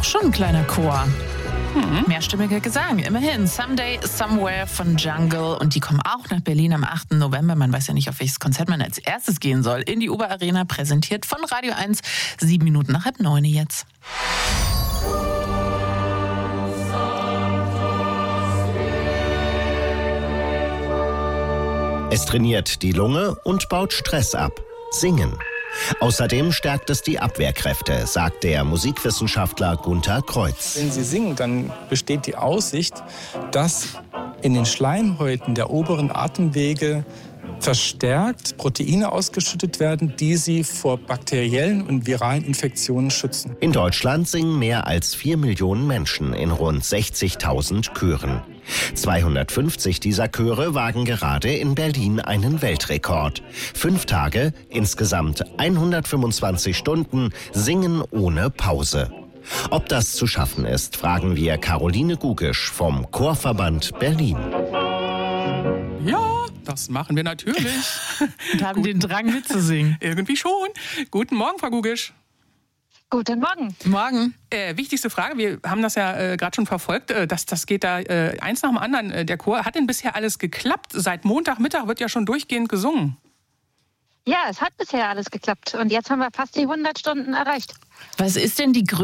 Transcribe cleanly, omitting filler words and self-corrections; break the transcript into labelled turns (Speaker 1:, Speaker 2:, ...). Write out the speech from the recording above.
Speaker 1: auch schon ein kleiner Chor. Mehrstimmiger Gesang, immerhin. Someday, Somewhere von Jungle. Und die kommen auch nach Berlin am 8. November. Man weiß ja nicht, auf welches Konzert man als erstes gehen soll. In die Uber Arena, präsentiert von Radio 1. 7 Minuten nach 8:30 jetzt.
Speaker 2: Es trainiert die Lunge und baut Stress ab. Singen. Außerdem stärkt es die Abwehrkräfte, sagt der Musikwissenschaftler Gunther Kreuz.
Speaker 3: Wenn Sie singen, dann besteht die Aussicht, dass in den Schleimhäuten der oberen Atemwege verstärkt Proteine ausgeschüttet werden, die sie vor bakteriellen und viralen Infektionen schützen.
Speaker 2: In Deutschland singen mehr als 4 Millionen Menschen in rund 60.000 Chören. 250 dieser Chöre wagen gerade in Berlin einen Weltrekord. 5 Tage, insgesamt 125 Stunden, singen ohne Pause. Ob das zu schaffen ist, fragen wir Caroline Gugisch vom Chorverband Berlin.
Speaker 4: Ja, das machen wir natürlich.
Speaker 1: Und haben den Drang mitzusingen.
Speaker 4: Irgendwie schon. Guten Morgen, Frau Gugisch.
Speaker 5: Guten Morgen.
Speaker 1: Morgen.
Speaker 4: Wichtigste Frage, wir haben das ja gerade schon verfolgt, das geht da eins nach dem anderen. Der Chor, hat denn bisher alles geklappt? Seit Montagmittag wird ja schon durchgehend gesungen.
Speaker 5: Ja, es hat bisher alles geklappt. Und jetzt haben wir fast die 100 Stunden erreicht.
Speaker 1: Was ist denn die